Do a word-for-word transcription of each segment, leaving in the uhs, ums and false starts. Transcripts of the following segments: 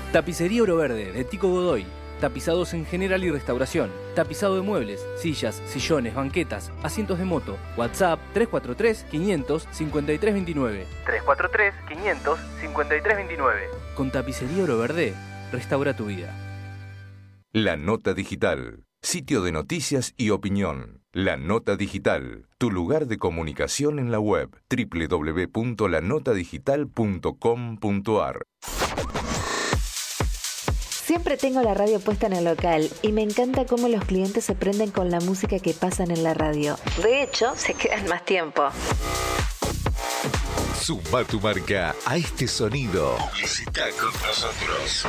Tapicería Oro Verde de Tico Godoy. Tapizados en general y restauración. Tapizado de muebles, sillas, sillones, banquetas, asientos de moto. WhatsApp tres cuatro tres, quinientos, cincuenta y tres veintinueve. tres cuatro tres, quinientos, cincuenta y tres veintinueve. Con Tapicería Oro Verde, restaura tu vida. La Nota Digital. Sitio de noticias y opinión. La Nota Digital. Tu lugar de comunicación en la web. doble u doble u doble u punto la nota digital punto com punto a r. Siempre tengo la radio puesta en el local y me encanta cómo los clientes se prenden con la música que pasan en la radio. De hecho, se quedan más tiempo. Suma tu marca a este sonido. Publicita con nosotros.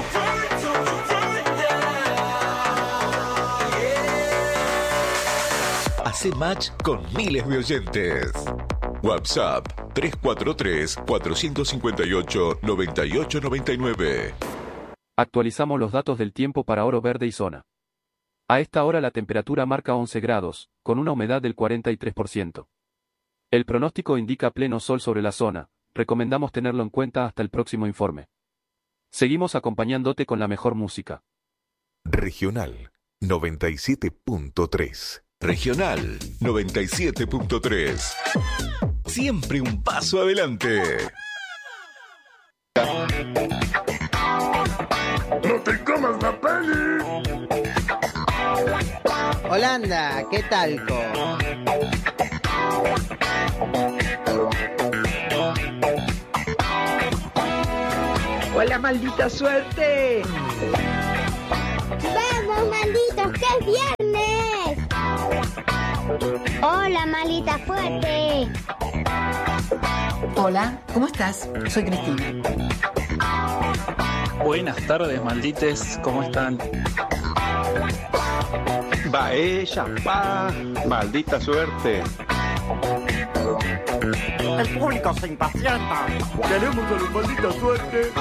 Hace match con miles de oyentes. WhatsApp tres cuatro tres, cuatro cinco ocho, nueve ocho nueve nueve. Actualizamos los datos del tiempo para Oro Verde y zona. A esta hora la temperatura marca once grados, con una humedad del cuarenta y tres por ciento. El pronóstico indica pleno sol sobre la zona, recomendamos tenerlo en cuenta hasta el próximo informe. Seguimos acompañándote con la mejor música. Regional noventa y siete punto tres. Regional noventa y siete punto tres. Siempre un paso adelante. ¡No te comas la peli! Holanda, ¿qué talco? ¡Hola, maldita suerte! ¡Vamos, malditos, que es viernes! ¡Hola, maldita fuerte! Hola, ¿cómo estás? Soy Cristina. Buenas tardes, maldites, ¿cómo están? Va ella, pa, maldita suerte. El público se impacienta. Queremos a los maldita suerte.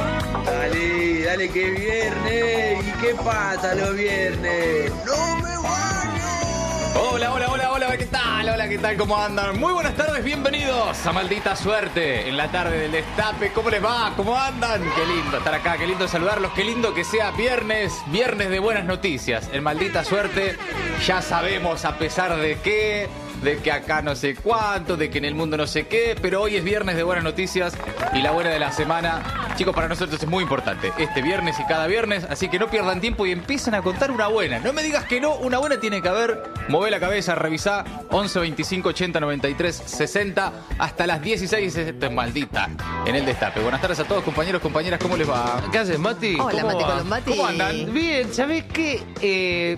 Dale, dale que es viernes. ¿Y qué pasa los viernes? ¡No me baño! Hola, hola, hola, hola, ¿qué tal? Hola, ¿qué tal? ¿Cómo andan? Muy buenas tardes, bienvenidos a Maldita Suerte en la tarde del Destape. ¿Cómo les va? ¿Cómo andan? Qué lindo estar acá, qué lindo saludarlos, qué lindo que sea viernes, viernes de buenas noticias. En Maldita Suerte ya sabemos a pesar de qué, de que acá no sé cuánto, de que en el mundo no sé qué, pero hoy es viernes de buenas noticias y la buena de la semana, chicos, para nosotros es muy importante, este viernes y cada viernes, así que no pierdan tiempo y empiecen a contar una buena. No me digas que no, una buena tiene que haber. Mové la cabeza, revisá, once, veinticinco, ochenta, noventa y tres, sesenta, hasta las dieciséis, esto es Maldita, en el Destape. Buenas tardes a todos, compañeros, compañeras, ¿cómo les va? ¿Qué haces, Mati? Hola, Mati Colombati. ¿Cómo andan? Bien, ¿sabés qué? Eh...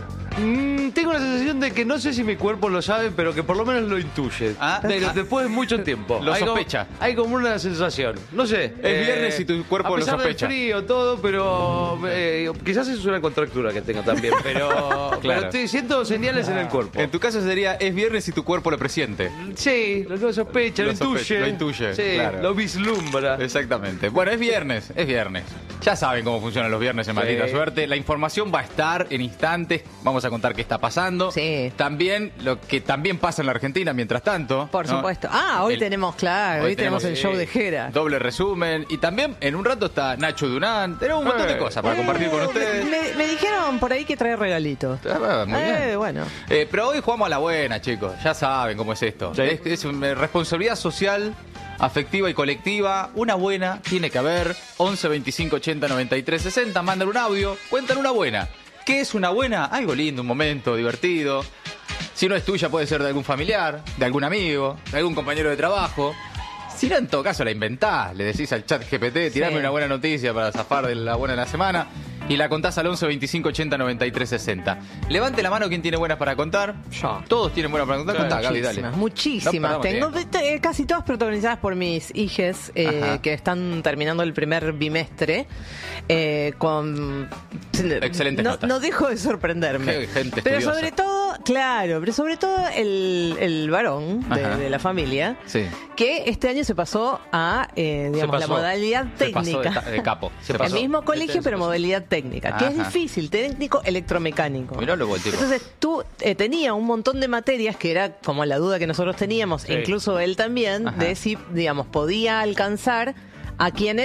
Mm, tengo la sensación de que no sé si mi cuerpo lo sabe, pero que por lo menos lo intuye. ¿Ah? Pero después de mucho tiempo. Lo hay sospecha. Como, hay como una sensación. No sé. Es eh, viernes y tu cuerpo lo sospecha. A pesar del frío, todo, pero eh, quizás es una contractura que tengo también. Pero, claro. pero estoy, siento señales en el cuerpo. En tu caso sería, es viernes y tu cuerpo lo presiente. Sí, lo sospecha, lo, lo intuye. Sospecha, lo intuye. Sí, claro. Lo vislumbra. Exactamente. Bueno, es viernes, es viernes. Ya saben cómo funcionan los viernes en Maldita sí. Suerte. La información va a estar en instantes. Vamos a contar qué está pasando. Sí. También lo que también pasa en la Argentina mientras tanto. Por ¿no? supuesto. Ah, hoy el, tenemos, claro, hoy, hoy tenemos, tenemos el show eh, de Jera. Doble resumen. Y también en un rato está Nacho Durán. Tenemos un montón eh, de cosas para eh, compartir con ustedes. Me, me dijeron por ahí que trae regalitos. Ah, muy eh, bien. Bueno. Eh, pero hoy jugamos a la buena, chicos. Ya saben cómo es esto. Sí. Es, es una responsabilidad social, afectiva y colectiva. Una buena tiene que haber. once, veinticinco, ochenta, noventa y tres, sesenta. Mandan un audio. Cuentan una buena. ¿Qué es una buena? Algo lindo, un momento divertido. Si no es tuya, puede ser de algún familiar, de algún amigo, de algún compañero de trabajo. Si no, en todo caso, la inventás. Le decís al chat G P T, tirame sí. una buena noticia para zafar de la buena de la semana. Y la contás al once, veinticinco, ochenta, noventa y tres, sesenta. Levante la mano quien tiene buenas para contar. Yo. Todos tienen buenas para contar. Claro, Contá, Gaby, dale. Muchísimas. No, Tengo eh, casi todas protagonizadas por mis hijes eh, que están terminando el primer bimestre. Eh, con excelentes no, notas. No dejo de sorprenderme. Qué gente pero estudiosa. sobre todo, claro, pero sobre todo el, el varón de, de la familia, sí. que este año se pasó a eh, digamos pasó, la modalidad técnica. Se pasó de, de capo. Se el pasó. mismo colegio, pero modalidad técnica, que Ajá. es difícil, técnico electromecánico. Mirá luego el tipo. Entonces tú eh, tenía un montón de materias que era como la duda que nosotros teníamos, sí. incluso él también, Ajá. de si, digamos, podía alcanzar a quienes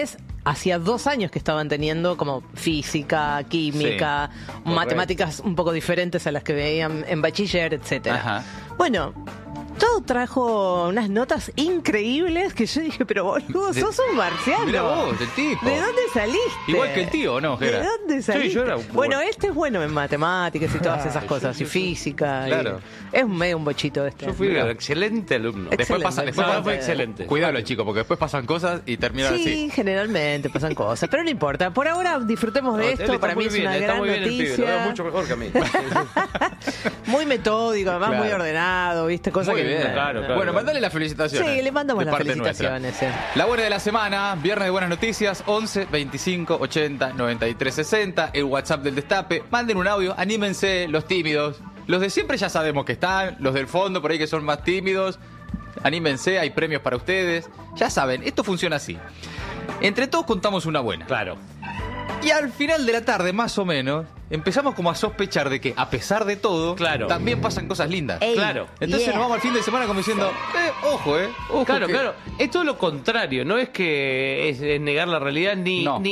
hacía dos años que estaban teniendo como física, química, sí, matemáticas un poco diferentes a las que veían en bachiller, etcétera. Ajá. Bueno, todo trajo unas notas increíbles que yo dije, pero boludo, sos un marciano. Mira vos, el tipo. ¿De dónde saliste? Igual que el tío, ¿no, Gera? ¿De dónde saliste? Sí, yo era un bueno, bueno. este es bueno en matemáticas y todas esas cosas, y física. Claro. Y es medio un bochito este. Yo fui un excelente alumno. Excelente. Después pasa, después No, pasa- fue excelente. Cuidado, chicos, porque después pasan cosas y terminan Sí, así. generalmente pasan cosas, pero no importa. Por ahora disfrutemos de No, esto. él está Para mí muy es bien, una está gran muy bien el pibe, lo veo noticia. mucho mejor que a mí. Muy metódico, además Claro. muy ordenado, ¿viste? Cosa Muy que bien. Claro, claro. Bueno, mandale las felicitaciones. Sí, le mandamos de las parte felicitaciones. nuestra. sí. La buena de la semana, viernes de buenas noticias, once, veinticinco, ochenta, noventa y tres, sesenta, el WhatsApp del Destape. Manden un audio, anímense, los tímidos. Los de siempre ya sabemos que están, los del fondo por ahí que son más tímidos. Anímense, hay premios para ustedes. Ya saben, esto funciona así. Entre todos contamos una buena. Claro. Y al final de la tarde, más o menos, empezamos como a sospechar de que, a pesar de todo, Claro. también pasan cosas lindas. Ey, Claro. Entonces yeah. nos vamos al fin de semana como diciendo, eh, ojo, eh, ojo. Claro, que- claro. Es todo lo contrario. No es que es, es negar la realidad ni, No.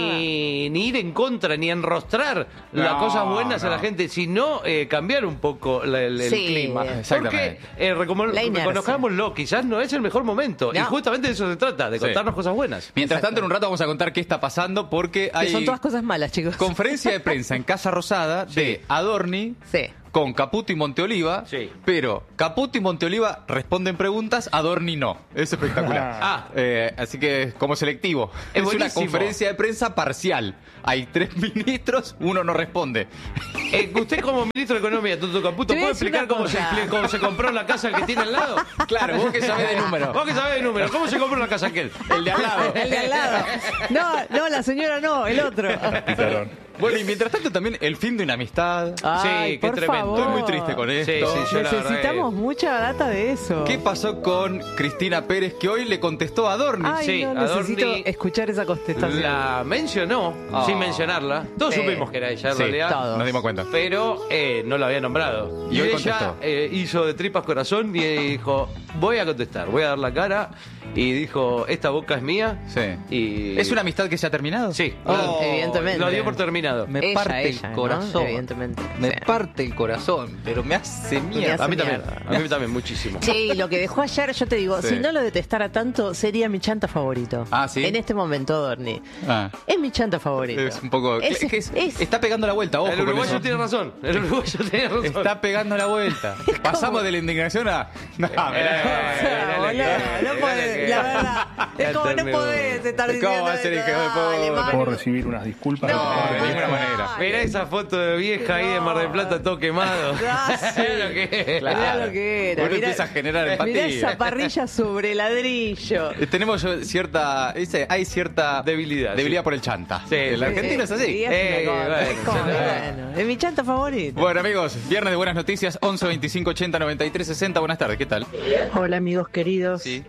ni, ni ir en contra, ni enrostrar las No, cosas buenas a no. la gente, sino eh, cambiar un poco la- el, el Sí, clima. exactamente. Porque eh, recomo- La inercia. reconozcámoslo, quizás no es el mejor momento. No. Y justamente de eso se trata, de Sí. contarnos cosas buenas. Mientras tanto, en un rato vamos a contar qué está pasando porque Que hay son todas cosas malas, chicos. conferencia de prensa en Casa Rosada de Adorni Sí. con Caputo y Monteoliva, Sí. pero Caputo y Monteoliva responden preguntas, Adorni no. Es espectacular. Ah. Eh, así que es como selectivo. Es Es, una buenísimo. conferencia de prensa parcial. Hay tres ministros, uno no responde. Eh, usted como ministro de Economía, Toto Caputo, Te voy a ¿puede decir explicar una cómo se, cosa. expli- cómo se compró la casa que tiene al lado? Claro, vos que sabés de número. Vos que sabés de número, ¿cómo se compró la casa aquel? El de al lado. El de al lado. No, no, la señora no, el otro. Bueno, y mientras tanto también el fin de una amistad. Ay, Sí, qué por tremendo. favor. Estoy muy triste con esto. Sí, sí, yo la verdad Necesitamos mucha data de eso. ¿Qué pasó con Cristina Pérez que hoy le contestó a Adorni? Ay, Sí, no, Adorni- necesito escuchar esa contestación. La mencionó, Oh. sin mencionarla. Todos Sí. supimos que era ella en Sí, realidad. todos. nos dimos cuenta. Pero eh, no la había nombrado. Y Y, hoy ella contestó. eh, hizo de tripas corazón y dijo, voy a contestar, voy a dar la cara. Y dijo, esta boca es mía. Sí. Y... ¿Es una amistad que se ha terminado? Sí. Oh, evidentemente. Lo dio por terminado. Me Ella, parte ella, el ¿no? corazón. Evidentemente. Me Sí. parte el corazón, pero me hace mierda. hace A mí también. mierda. A mí también, muchísimo. Sí, lo que dejó ayer, yo te digo, Sí. si no lo detestara tanto, sería mi chanta favorito. Ah, ¿sí? En este momento, Dorni. Ah, Es mi chanta favorito. es un poco. Es- es que es- es- está pegando la vuelta, ojo. El con uruguayo eso. tiene razón. El uruguayo tiene razón. Está pegando la vuelta. Pasamos de la indignación a. No, Eh, O sea, Dale boludo, que- no dale podés, que- la verdad. Es como no Dale, podés estar ¿Cómo diciendo. va a ser esto? hijo de Dale, puta? Manu. ¿Puedo recibir unas disculpas? No, de ninguna no, manera. dale. Mirá esa foto de vieja ahí de Mar del Plata todo quemado. Ah, sí. Mirá lo que es. Claro. Mirá lo que era. Uno mirá- empieza a generar empatía. Mirá esa parrilla sobre ladrillo. Eh, Tenemos eh, cierta. ese- Hay cierta. Debilidad, Debilidad sí. por el chanta. Sí, El sí, argentino Sí, es así. sí, es Eh, una cosa, bueno, es como, se la- bueno, es mi chanta favorita. Bueno, amigos, viernes de buenas noticias, once, veinticinco, ochenta, noventa y tres, sesenta. Buenas tardes, ¿qué tal? Hola amigos queridos. Sí.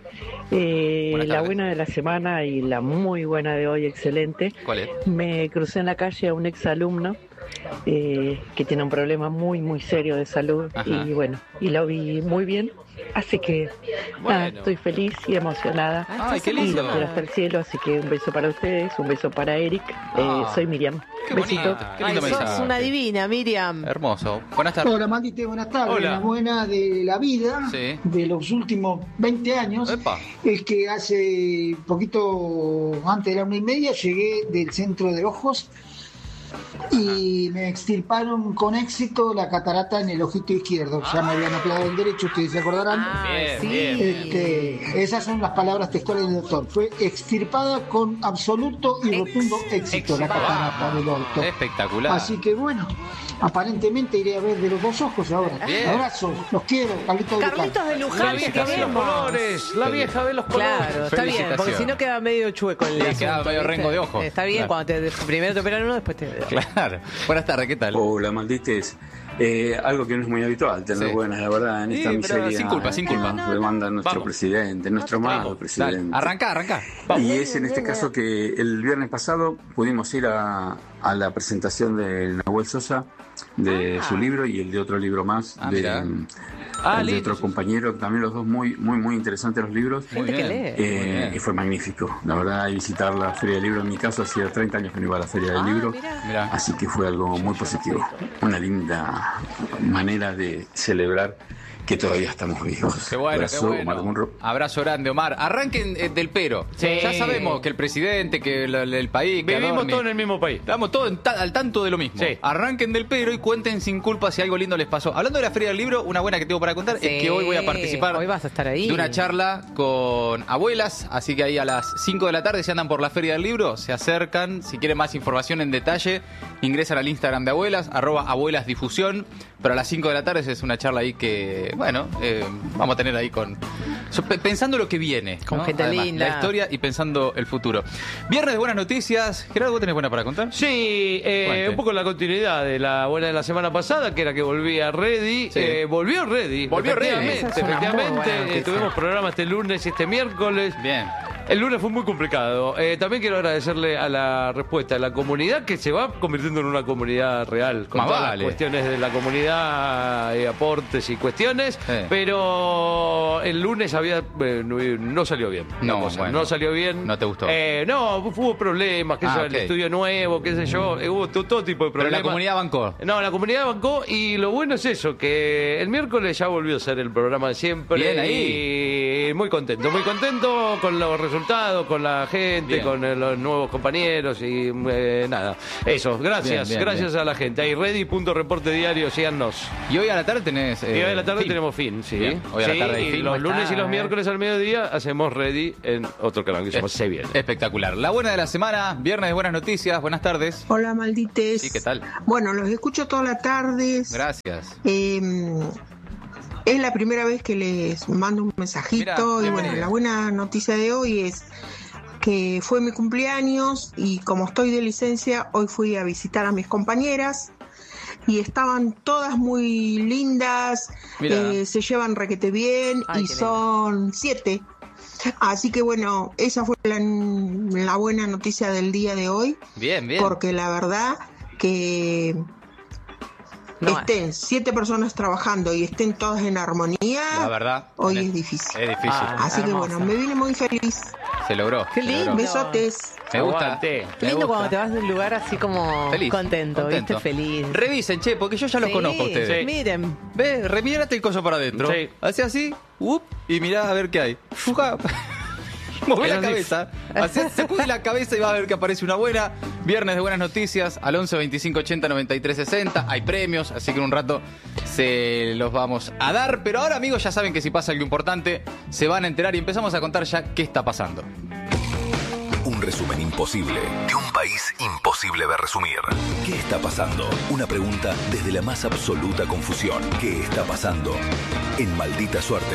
Eh, Buenas la tardes. buena de la semana y la muy buena de hoy, excelente. ¿Cuál es? Me crucé en la calle a un exalumno eh, que tiene un problema muy muy serio de salud. Ajá. Y bueno, y lo vi muy bien. Así que nada, Bueno. estoy feliz y emocionada. Ay, qué Y lindo. lo quiero hasta el cielo, así que un beso para ustedes, un beso para Eric. Eh, Ah. soy Miriam. Qué Besito. bonito. Qué Ay, lindo sos mensaje. una divina, Miriam. Hermoso. Buenas tardes. Hola, Maldite, buenas tardes. Hola. La buena de la vida, Sí. de los últimos veinte años, Epa. es que hace poquito antes de la una y media llegué del centro de ojos y me extirparon con éxito la catarata en el ojito izquierdo. Ya me habían operado el derecho, ustedes se acordarán. Bien, sí. bien. Este, esas son las palabras textuales del doctor. Fue extirpada con absoluto y rotundo éxito la catarata del orto. Espectacular. Así que bueno, aparentemente iré a ver de los dos ojos ahora. Bien. Abrazos, los quiero, Carlitos de Luján. Carlitos de La Luján, te vieja ve los queremos. colores. La vieja ve los colores. Claro, está bien, porque Felicitaciones. si no queda medio chueco el Sí, asunto, queda medio ¿viste? rengo de ojo. Está bien, Claro. cuando te, primero te operan uno, después te... Claro. Buenas tardes, ¿qué tal? Hola, maldites. Eh, algo que no es muy habitual, tener Sí. buenas, la verdad, en Sí, esta pero miseria. sin culpa, sin culpa. que nos demanda nuestro Vamos. presidente, nuestro amado Dale, presidente. arranca, arranca. Y es en este caso que el viernes pasado pudimos ir a, a la presentación de Nahuel Sosa de Ah. su libro y el de otro libro más, Ah, de, mira. mm, Ah, el de lindo. otro compañero, también los dos muy, muy, muy interesantes los libros. Muy Gente que bien. lee. Eh, Muy bien. y fue magnífico. La verdad, visitar la Feria del Libro, en mi caso, hacía treinta años que no iba a la Feria del Ah, Libro, mira. así que fue algo muy positivo. Una linda manera de celebrar que todavía estamos vivos. Qué bueno, Abrazo, qué bueno. Omar Munro. Abrazo grande, Omar. Arranquen eh, del pero. Sí. Ya sabemos que el presidente, que el, el- el país, que Vivimos Adorni, todos en el mismo país. estamos todos en ta- al tanto de lo mismo. Sí. Arranquen del pero y cuenten sin culpa si algo lindo les pasó. Hablando de la Feria del Libro, una buena que tengo para contar Sí. es que hoy voy a participar Hoy vas a estar ahí. de una charla con abuelas, así que ahí a las cinco de la tarde, si andan por la Feria del Libro, se acercan. Si quieren más información en detalle, ingresan al Instagram de abuelas, arroba abuelasdifusión. Pero a las cinco de la tarde es una charla ahí que, bueno, eh, vamos a tener ahí con... so- pe- pensando lo que viene. Con ¿no? gente Además, linda. La historia y pensando el futuro. Viernes de buenas noticias. Gerardo, ¿vos tenés buena para contar? Sí, eh, Cuente. un poco la continuidad de la buena de la semana pasada, que era que volvía Ready. Sí. Eh, volvió Ready. Volvió Ready. Efectivamente, Esa es una muy efectivamente. buena Eh, noticia. tuvimos programa este lunes y este miércoles. Bien. El lunes fue muy complicado. Eh, también quiero agradecerle a la respuesta de la comunidad, que se va convirtiendo en una comunidad real, con Más todas vale. las cuestiones de la comunidad, eh, aportes y cuestiones. Sí. Pero el lunes había eh, no, no salió bien. la No, cosa, bueno. no salió bien. ¿No te gustó? Eh, no, hubo problemas, qué sé Ah, yo, ok. el estudio nuevo, qué sé yo, eh, hubo to- todo tipo de Pero problemas. la comunidad bancó. No, la comunidad bancó y lo bueno es eso, que el miércoles ya volvió a ser el programa de siempre. Bien ahí. Y muy contento, muy contento con los resultados, con la gente, Bien. con eh, los nuevos compañeros y eh, nada. Eso, gracias, Bien, bien, gracias a la gente. Ahí ready punto reporte diario, síganos. Y hoy a la tarde tenés... eh, y hoy a la tarde fin. tenemos fin, sí. Bien, hoy a la Sí, tarde hay y fin. los Está, lunes y los eh. miércoles al mediodía hacemos ready en otro canal que se llama Se Viene. Espectacular. La buena de la semana, viernes de buenas noticias. Buenas tardes. Hola, maldites. Sí, ¿qué tal? Bueno, los escucho todas las tardes. Gracias. Eh, es la primera vez que les mando un mensajito. Mirá, y bueno, bienvenida. la buena noticia de hoy es que fue mi cumpleaños y como estoy de licencia, hoy fui a visitar a mis compañeras. Y estaban todas muy lindas, Mirá. eh, se llevan requete bien Ay, y qué lindo. son siete. Así que bueno, esa fue la, la buena noticia del día de hoy. Bien, bien. Porque la verdad que No, estén siete personas trabajando y estén todas en armonía, La verdad. hoy tenés- es difícil. Es difícil. Ah, Así que hermosa. bueno, me vine muy feliz. Se logró. Qué se lindo. logró. Besotes. Me gusta. Aguante. Qué me lindo gusta. cuando te vas de un lugar así como Feliz, contento, contento. ¿viste? Feliz. Revisen, che, porque yo ya los Sí, conozco a ustedes. Sí. Miren, Ve, remírate el coso para adentro. Sí. Hace así, up, y mirá a ver qué hay. Fuja. Mueve la Así. cabeza. Hacé- sacude la cabeza y va a ver que aparece una buena. Viernes de buenas noticias al once veinticinco ochenta noventa y tres sesenta. Hay premios, así que en un rato se los vamos a dar. Pero ahora, amigos, ya saben que si pasa algo importante, se van a enterar y empezamos a contar ya qué está pasando. Un resumen imposible de un país imposible de resumir. ¿Qué está pasando? Una pregunta desde la más absoluta confusión. ¿Qué está pasando? En Maldita Suerte.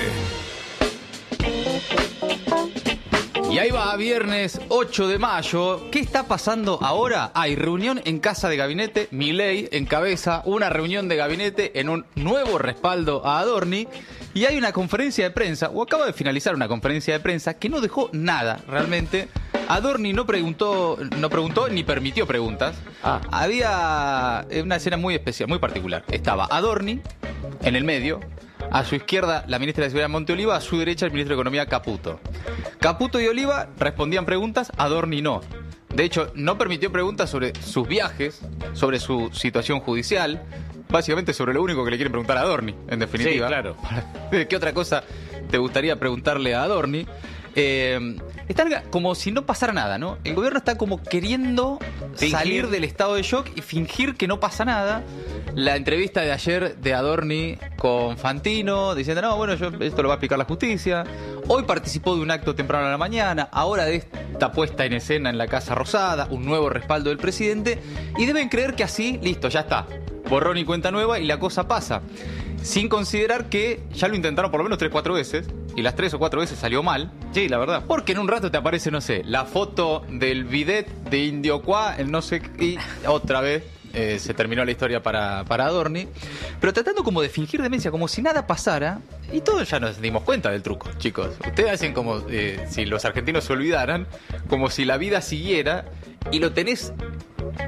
Y ahí va, viernes ocho de mayo. ¿Qué está pasando ahora? Hay reunión en casa de gabinete. Milei encabeza una reunión de gabinete en un nuevo respaldo a Adorni. Y hay una conferencia de prensa, o acaba de finalizar una conferencia de prensa, que no dejó nada realmente. Adorni no preguntó, no preguntó ni permitió preguntas. Ah. Había una escena muy especial, muy particular. Estaba Adorni en el medio. A su izquierda, la ministra de Seguridad Monte Oliva. A su derecha, el ministro de Economía, Caputo. Caputo y Oliva respondían preguntas, Adorni no. De hecho, no permitió preguntas sobre sus viajes, sobre su situación judicial. Básicamente sobre lo único que le quieren preguntar a Adorni, en definitiva. Sí, claro. ¿Qué otra cosa te gustaría preguntarle a Adorni? Eh, están como si no pasara nada, ¿no? El gobierno está como queriendo Fingir. salir del estado de shock y fingir que no pasa nada. La entrevista de ayer de Adorni con Fantino, diciendo, no, bueno, yo, esto lo va a explicar la justicia. Hoy participó de un acto temprano a la mañana, ahora de esta puesta en escena en la Casa Rosada, un nuevo respaldo del presidente, y deben creer que así, listo, ya está. Borrón y cuenta nueva y la cosa pasa. Sin considerar que ya lo intentaron por lo menos tres o cuatro veces, y las tres o cuatro veces salió mal. Sí, la verdad. Porque en un rato te aparece, no sé, la foto del bidet de Indiocuá, el no sé qué, y otra vez eh, se terminó la historia para, para Adorni. Pero tratando como de fingir demencia, como si nada pasara, y todos ya nos dimos cuenta del truco, chicos. Ustedes hacen como eh, si los argentinos se olvidaran, como si la vida siguiera, y lo tenés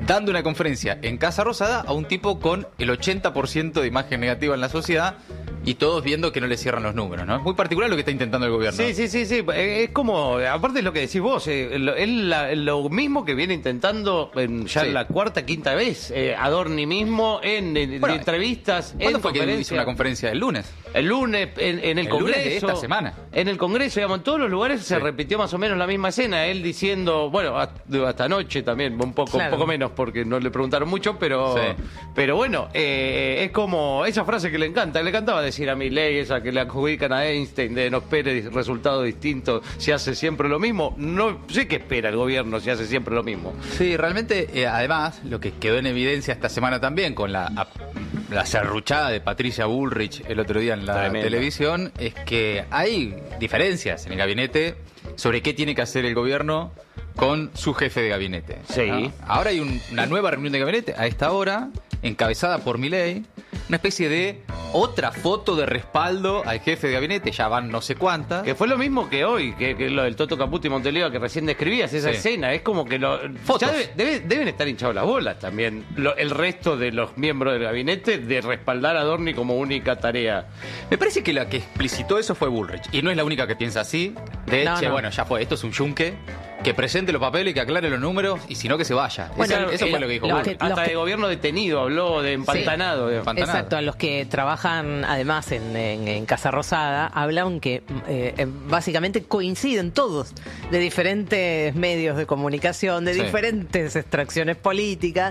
dando una conferencia en Casa Rosada a un tipo con el ochenta por ciento de imagen negativa en la sociedad y todos viendo que no le cierran los números, ¿no? Es muy particular lo que está intentando el gobierno. Sí, sí, sí, sí. Es como, aparte de lo que decís vos, eh, lo, es la, lo mismo que viene intentando en, ya Sí. la cuarta, quinta vez, eh, Adorni mismo, en, en- Bueno, en entrevistas, ¿Cuándo en fue que hizo conferencias. una conferencia? ¿El lunes? El lunes, en, en el, El Congreso. lunes de esta semana. En el Congreso, digamos, en todos los lugares se Sí. repitió más o menos la misma escena. Él diciendo, bueno, hasta, hasta anoche también, un poco, Claro. un poco menos, porque no le preguntaron mucho, pero, Sí. pero bueno, eh, es como esa frase que le encanta. Le encantaba decir a Milei, esa que le adjudican a Einstein, de no espere resultados distintos, si hace siempre lo mismo. No sé qué espera el gobierno si hace siempre lo mismo. Sí, realmente, eh, además, lo que quedó en evidencia esta semana también con la, a- la serruchada de Patricia Bullrich el otro día en la Tremendo. televisión, es que hay diferencias en el gabinete sobre qué tiene que hacer el gobierno con su jefe de gabinete. Sí. ¿no? Ahora hay un- una nueva reunión de gabinete a esta hora, encabezada por Milei, una especie de otra foto de respaldo al jefe de gabinete, ya van no sé cuántas. Que fue lo mismo que hoy, que, que lo del Toto Caputo y Monteliva que recién describías, esa Sí. escena. Es como que lo, Fotos. ya debe- debe- deben estar hinchados las bolas también lo- el resto de los miembros del gabinete de respaldar a Adorni como única tarea. Me parece que la que explicitó eso fue Bullrich. Y no es la única que piensa así. De No, hecho, no. bueno, ya fue. Esto es un yunque. Que presente los papeles, que aclare los números. Y si no, que se vaya. Bueno, eso eso eh, fue lo que dijo lo Bullrich. que- Hasta los de gobierno detenido habló, de empantanado. digamos. Empantanado. Exacto, a los que trabajan además en, en- en Casa Rosada, hablan que eh, eh, básicamente coinciden todos de diferentes medios de comunicación, de Sí. diferentes extracciones políticas,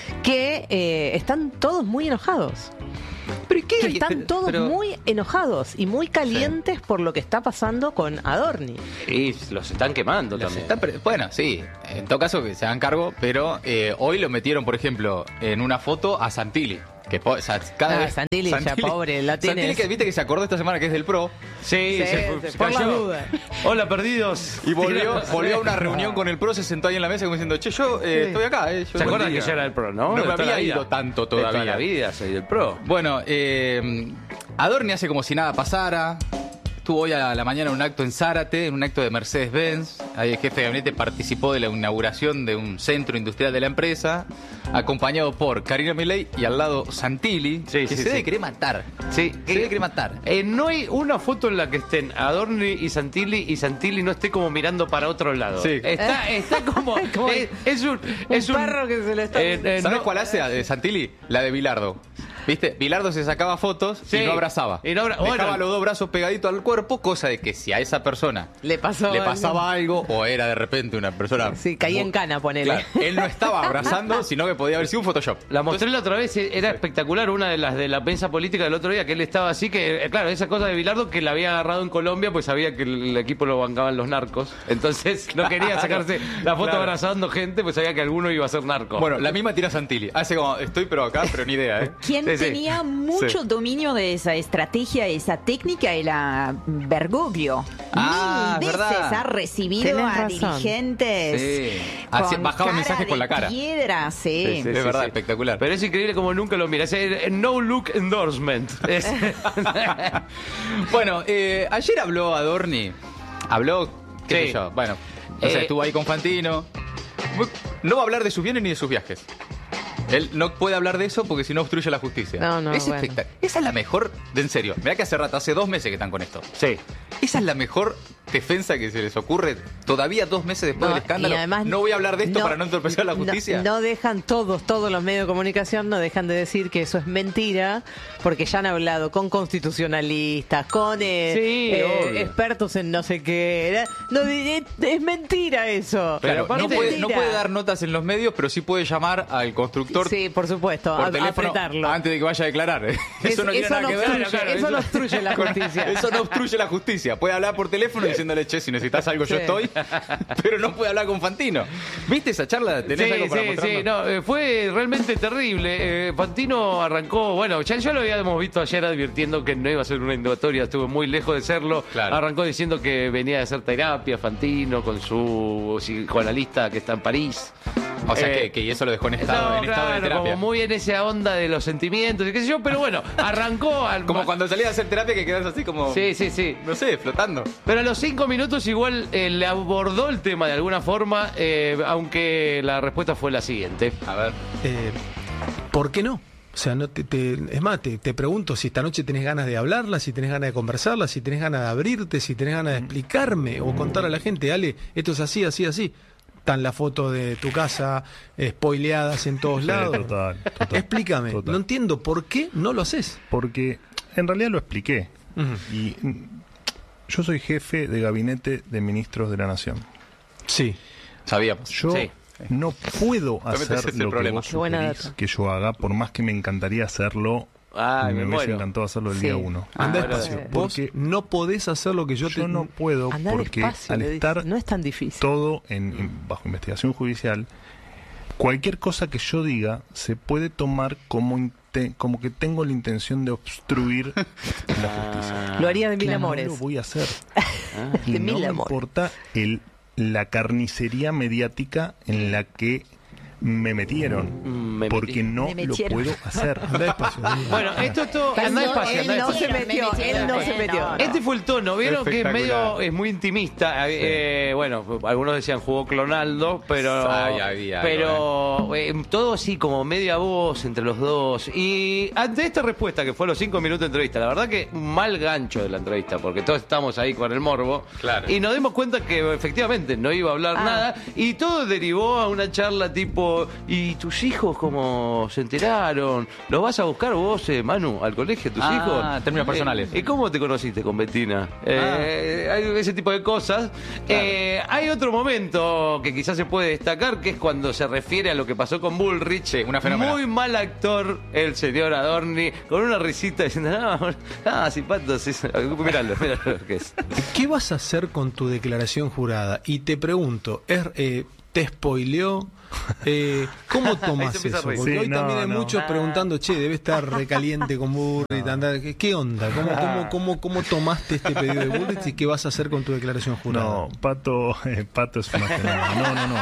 que eh, están todos muy enojados. ¿Pero y qué? Que están todos Pero- muy enojados y muy calientes por lo que está pasando con Adorni. Y los están quemando Los también. están pre- bueno, sí. En todo caso, que se hagan cargo. Pero eh, hoy lo metieron, por ejemplo, en una foto a Santilli. Que po- o sea, cada Ah, vez- Santilli, ya pobre, la Santilli, tienes. que viste que se acordó esta semana que es del Pro. Sí, Sí, se, fue- sí, se por la cayó. duda. Hola, perdidos. Y volvió, volvió a una reunión con el Pro, se sentó ahí en la mesa como diciendo, che, yo eh, estoy acá. Eh, yo ¿Se acuerdan buen que día". ya era el Pro, no? No De me toda la había vida. ido tanto De toda todavía. la vida soy del Pro. Bueno, eh, Adorni hace como si nada pasara. Estuvo hoy a la mañana en un acto en Zárate, en un acto de Mercedes-Benz. Ahí el jefe de gabinete participó de la inauguración de un centro industrial de la empresa, acompañado por Karina Milei y al lado Santilli, Sí, que sí, se sí. debe querer matar. Sí, Se debe querer matar. Eh, no hay una foto en la que estén Adorni y Santilli y Santilli no esté como mirando para otro lado. Sí. Está, está como. Como es, es un. Un es un perro que se le está... eh, eh, ¿Sabes no- cuál hace de Santilli? La de Bilardo. ¿Viste? Bilardo se sacaba fotos Sí. y no abrazaba. Y no abra- Dejaba bueno. los dos brazos pegaditos al cuerpo, cosa de que si a esa persona Le pasó le algo. pasaba algo o era de repente una persona... Sí, caía en cana, ponele. Claro, él no estaba abrazando, sino que podía haber sido un Photoshop. La mostré la otra vez, era espectacular, una de las de la prensa política del otro día, que él estaba así, que, eh, claro, esa cosa de Bilardo que la había agarrado en Colombia, pues sabía que el, el equipo lo bancaban los narcos. Entonces no quería sacarse la foto Claro. abrazando gente, pues sabía que alguno iba a ser narco. Bueno, la misma tira Santilli. Hace como, estoy pero acá, pero ni idea, ¿eh? Quien Sí, sí. tenía mucho Sí. dominio de esa estrategia, esa técnica, era Bergoglio. Ah, Mil veces verdad. ha recibido Tenés a razón. dirigentes. Sí. Hacía- con bajaba cara mensajes con de la cara. Piedra, sí. Sí, sí. Es verdad, espectacular. Pero es increíble como nunca lo miras. Es el no look endorsement. Es- Bueno, eh, ayer habló Adorni. Habló, qué Sí. sé yo, bueno, o sea, Eh, estuvo ahí con Fantino. No va a hablar de sus bienes ni de sus viajes. Él no puede hablar de eso porque si no obstruye la justicia. No, no, es bueno. espectac- Esa es la mejor, de en serio. Mirá que hace rato, hace dos meses que están con esto. sí. Esa es la mejor defensa que se les ocurre todavía dos meses después No, del escándalo. y además no voy a hablar de esto no- para no entorpecer la no- justicia. No, dejan todos, todos los medios de comunicación, no dejan de decir que eso es mentira, porque ya han hablado con constitucionalistas, con eh, Sí, eh, obvio. expertos en no sé qué. No, es, es mentira eso. Claro, Pero no, aparte- puede, no mentira. puede dar notas en los medios, pero sí puede llamar al constructor Sí, por supuesto, por a, a teléfono apretarlo. antes de que vaya a declarar. Eso no tiene eso nada no que ver. obstruye, Claro, eso no obstruye la con- justicia. Eso no obstruye la justicia. Puede hablar por teléfono diciéndole, che, si necesitas algo yo Sí. estoy, pero no puede hablar con Fantino. ¿Viste esa charla? ¿Tenés Sí, algo para sí, mostrarnos? sí, no, eh, fue realmente terrible. Eh, Fantino arrancó, bueno, ya, ya lo habíamos visto ayer advirtiendo que no iba a ser una indagatoria, estuvo muy lejos de serlo. Claro. Arrancó diciendo que venía de hacer terapia, Fantino, con su psicoanalista que está en París. O sea, Eh, que, que y eso lo dejó en estado, no, en estado claro, de terapia. como muy en esa onda de los sentimientos y qué sé yo, pero bueno, arrancó al... Como cuando salías a hacer terapia que quedas así como... Sí, sí, sí. No sé, flotando. Pero a los cinco minutos igual eh, le abordó el tema de alguna forma, eh, aunque la respuesta fue la siguiente. A ver. Eh, ¿Por qué no? O sea, no te, te- es más, te, te pregunto si esta noche tenés ganas de hablarla, si tenés ganas de conversarla, si tenés ganas de abrirte, si tenés ganas de explicarme o contar a la gente, Ale, esto es así, así, así. Están las fotos de tu casa eh, spoileadas en todos Sí, lados. total, total. Explícame, Total. no entiendo por qué no lo haces. Porque en realidad lo expliqué. Y mm, yo soy jefe de gabinete de ministros de la Nación. Sí. Sabíamos. Yo Sí. no puedo Realmente ese hacer es el lo que problema. vos Qué buena sugerís data. que yo haga, por más que me encantaría hacerlo. Ay, me me hubiese muero. encantado hacerlo el Sí. día uno. Anda Ah, despacio. bueno, Vos porque no podés hacer lo que yo, Yo te... no puedo Andá porque despacio, al le dice. estar No es tan difícil. todo en, en- bajo investigación judicial, cualquier cosa que yo diga se puede tomar como inte- como que tengo la intención de obstruir la justicia. Lo haría de mil No amores. lo voy a hacer. De Y no mil me amores. importa el, la carnicería mediática en la que me metieron, me porque metí. no Me lo metieron. puedo hacer. Anda despacio. Bueno, esto es todo... Él Andá no- despacio, él andá no despacio. se metió, él no se metió. Este fue el tono, vieron que es Espectacular. medio, es muy intimista. Eh, bueno, algunos decían jugó Clonaldo, pero Ay, había algo, pero eh, todo así como media voz entre los dos. Y ante esta respuesta que fue a los cinco minutos de entrevista, la verdad que un mal gancho de la entrevista, porque todos estamos ahí con el morbo. Claro. Y nos dimos cuenta que efectivamente no iba a hablar Ah. nada y todo derivó a una charla tipo, ¿y tus hijos cómo se enteraron? ¿Los vas a buscar vos, eh, Manu, al colegio, tus Ah, hijos? términos personales. Eh, ¿Y cómo te conociste con Bettina? Eh, hay ese tipo de cosas. Eh, hay otro momento que quizás se puede destacar, que es cuando se refiere a lo que pasó con Bullrich. Sí, una fenómena. Muy mal actor el señor Adorni, con una risita diciendo, no, no, si pato, sí, míralo, míralo lo que es. ¿Qué vas a hacer con tu declaración jurada? Y te pregunto, ¿es, eh, ¿te spoileó? Eh, ¿Cómo Ahí tomas se empieza a eso? reír. Porque Sí, hoy no, también hay no. muchos preguntando, che, debe estar recaliente con Bullrich, anda, ¿qué, qué onda? ¿Cómo, cómo, cómo, ¿Cómo tomaste este pedido de Bullrich y qué vas a hacer con tu declaración jurada? No, Pato, eh, Pato es una fenómena. No, no,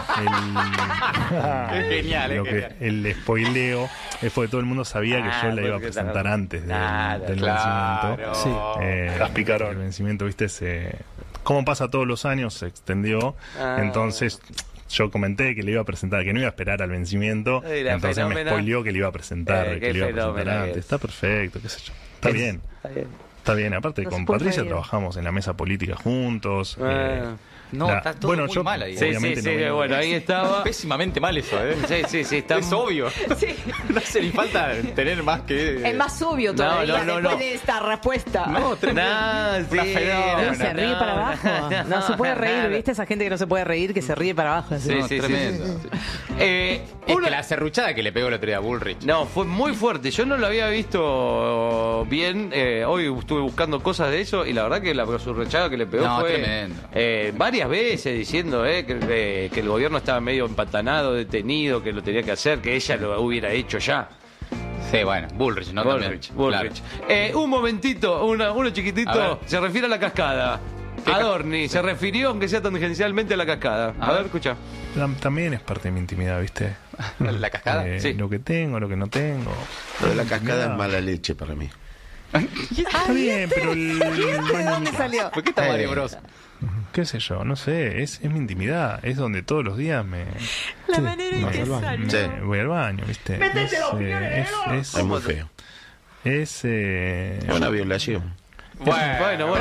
no. El, Es genial, es lo que- genial. el spoileo es porque todo el mundo sabía que Ah, yo la iba a porque presentar claro. antes del, Claro, del claro. vencimiento. Sí. Eh, El vencimiento, viste, se, como pasa todos los años, se extendió. Ah. Entonces yo comenté que le iba a presentar, que no iba a esperar al vencimiento. Ay, la Entonces me fenómena. spoileó que le iba a presentar, Eh, qué que le iba a presentar fenómena antes. que es. Está perfecto, qué sé yo. Está Es- bien. Está bien. Está bien, aparte No con se puede Patricia reír. trabajamos en la mesa política juntos. Ah. eh, No, la- está todo bueno, muy yo mal ahí. Sí, sí, obviamente sí, no veo- bueno, ahí estaba. Pésimamente mal eso, ¿eh? Sí, sí, sí, está Es obvio. No hace ni falta tener más que... Es más obvio No, todavía no, no, después no. de esta respuesta. No, tremendo. No, sí, Una fenómena. No, se ríe para abajo. No se puede reír, nada. ¿viste? Esa gente que no se puede reír, que se ríe para abajo. así. Sí, No, sí, sí, tremendo. sí, sí. Eh, Es una- que la serruchada que le pegó el otro día a Bullrich. No, fue muy fuerte. Yo no lo había visto bien. Eh, hoy estuve buscando cosas de eso y la verdad que la surrechada que le pegó No, fue tremendo. eh, varias veces diciendo eh, que, eh, que el gobierno estaba medio empantanado, detenido, que lo tenía que hacer, que ella lo hubiera hecho ya. Sí, bueno, Bullrich, ¿no? Bullrich, También. Bullrich. Eh, un momentito, una- uno A ver. chiquitito, se refiere a la cascada. ¿Qué ca- Adorni se refirió, aunque sea tangencialmente, a la cascada. A, A ver, ver. escucha. Tam- También es parte de mi intimidad, ¿viste? Claro. La cascada. Eh, Sí. Lo que tengo, lo que no tengo. Lo de la cascada Intimidad. es mala leche para mí. Está bien, pero el, el ¿De baño- dónde salió? ¿Por qué está Eh. Mario Bros? qué sé yo, no sé, es, es mi intimidad, es donde todos los días me, La Sí, manera en no, que al baño. salió. me- Sí. voy al baño, ¿viste? Métete es, los eh, pies, es, es, Es muy feo. es, eh, Es una violación. Bueno, bueno.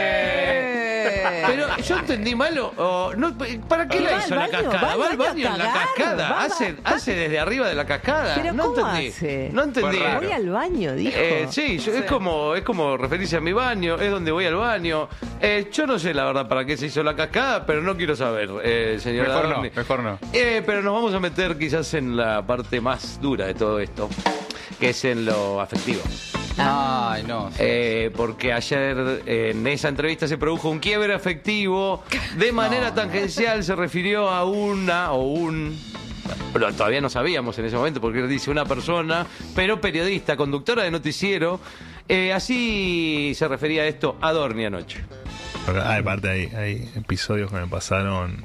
eh, pero yo entendí mal o, o- no, ¿para qué ¿Y la va al hizo la baño? cascada? ¿Va Va al al baño baño a en la cagar? cascada. Va- Hace, va- hace desde arriba de la cascada. ¿Pero no cómo entendí. hace? No entendí. Fue raro. Voy al baño, dijo. Eh, sí, yo- es como es como referirse a mi baño, es donde voy al baño. Eh, yo no sé la verdad para qué se hizo la cascada, pero no quiero saber, eh, señor Mejor no, Adorni. mejor no. Eh, pero nos vamos a meter quizás en la parte más dura de todo esto, que es en lo afectivo. Ay, no. Eh, porque ayer eh, en esa entrevista se produjo un quiebre afectivo. De manera tangencial se refirió a una o un... Pero todavía no sabíamos en ese momento porque él dice una persona, pero periodista, conductora de noticiero. Eh, así se refería a esto Adorni anoche. Ah, aparte hay, hay episodios que me pasaron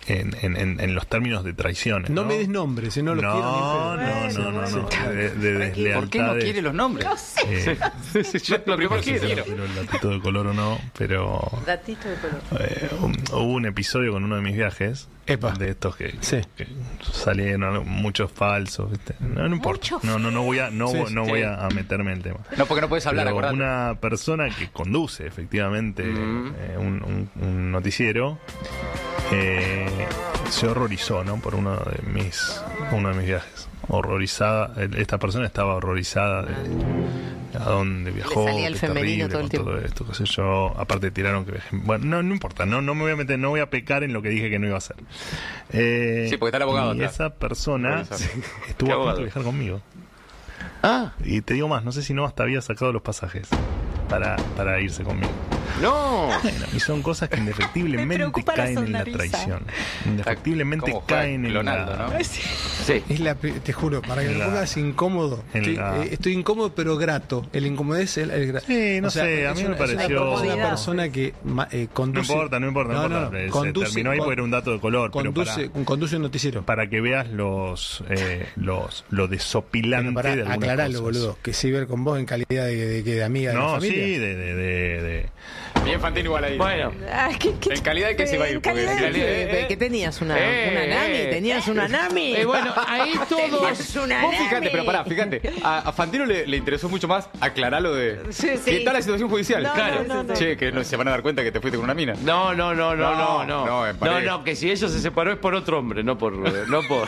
en, en, en, en los términos de traiciones. No, No, me des nombres, si no los no, quiero ni no, pedo. no, no, no, de, de deslealtades. ¿Por qué no quiere los nombres? Eh, Sí, sí, yo lo primero que quiero. Pero el datito de color o no, pero Datito de color. eh, un- hubo un episodio con uno de mis viajes. Epa. De estos que, Sí. que salieron muchos falsos, ¿viste? No, no importa. Muchos No, no, no voy a, no, Sí, no sí. voy a, a meterme en el tema. No, porque no puedes hablar, Pero acordate. una persona que conduce efectivamente Mm. eh, un, un- un noticiero eh, se horrorizó, ¿no? Por uno de mis uno de mis viajes. Horrorizada, eh, esta persona estaba horrorizada de a dónde viajó, salía el qué femenino terrible todo el con tiempo. todo esto, qué sé yo. Aparte tiraron que viajé- bueno, no, no importa, no, no me voy a meter, no voy a pecar en lo que dije que no iba a hacer. Eh, Sí, porque está el abogado y atrás. esa persona Horrorizado. estuvo ¿Qué a punto abogado? de viajar conmigo. Ah, Y te digo más, no sé si no hasta había sacado los pasajes para, para irse conmigo. no. Bueno, y son cosas que Me indefectiblemente preocupa la caen en la sonrisa. traición. Indefectiblemente ¿Cómo juega caen en Leonardo, la... ¿no? Sí. Es la, pri- te juro, para que En me la- pongas incómodo. en Estoy, la- eh, estoy incómodo pero grato. El incomodez es el, el gra- Sí, no sé, a es mí una- me es una- pareció- Es una persona que ma- eh, No conduce. importa, no importa, no, importa. Se conduce- terminó ahí con- porque era un dato de color. Conduce, pero conduce un noticiero. para, para que veas los, eh, los lo desopilante Pero para de algunas aclararlo, cosas. boludo. Que Ciber con vos en calidad de, de, de, de amiga de la No, familia. sí, de... de, de, de- Bien Fantino igual ahí. Bueno. Ay, ¿qué- qué- En calidad de que se va a ir. en Porque calidad en de calidad que- de- ¿Qué tenías? ¿Una, Eh, una nami? eh. ¿Tenías una nami? Eh, bueno, ahí todos. Tenías una Vos fíjate, nami. pero pará, fíjate. A, a Fantino le, le interesó mucho más aclarar lo de. Sí, sí. ¿Qué tal la situación judicial? No, claro. no, no, no. Che, que no, se van a dar cuenta que te fuiste con una mina. No, no, no, no, no, No, no. no, en No, pareja. no, que si ella se separó es por otro hombre, no por. No por.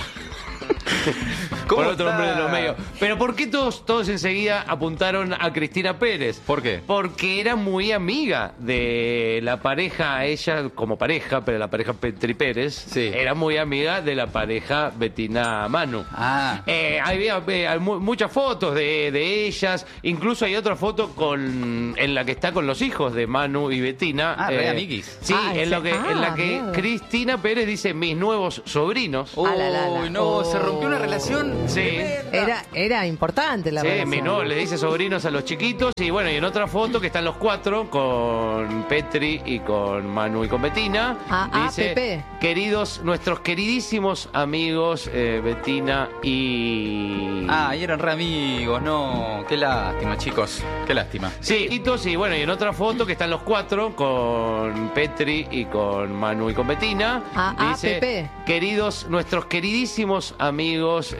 ¿Cómo por otro está? hombre de los medios. Pero ¿por qué todos, todos enseguida apuntaron a Cristina Pérez? ¿Por qué? Porque era muy amiga de la pareja, ella como pareja, pero la pareja Petri Pérez, Sí. era muy amiga de la pareja Betina Manu. Ah. Eh, había eh, hay mu- muchas fotos de, de ellas, incluso hay otra foto con en la que está con los hijos de Manu y Betina. Ah, re amiguis. Sí, Ah, en, ese- lo que, en la ah, que bien. Cristina Pérez dice mis nuevos sobrinos. Uy, Ah, la, la, la. no, se rompió una relación. Sí. Era, era importante la Sí, relación. mi no, le dice sobrinos a los chiquitos. Y bueno, y en otra foto que están los cuatro con Petri y con Manu y con Betina. Ah, ah, dice, Pepe. queridos, nuestros queridísimos amigos eh, Betina y... Ah, y eran re amigos, no. Qué lástima, chicos. Qué lástima. Sí, chiquitos, y bueno, y en otra foto que están los cuatro con Petri y con Manu y con Betina. Ah, ah, dice, Pepe. queridos, nuestros queridísimos amigos